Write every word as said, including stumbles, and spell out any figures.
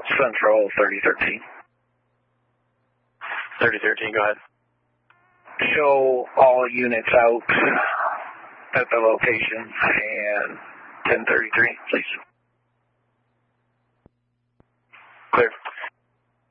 Central thirty thirteen. thirty thirteen, go ahead. Show all units out at the location and ten thirty-three, please. Clear.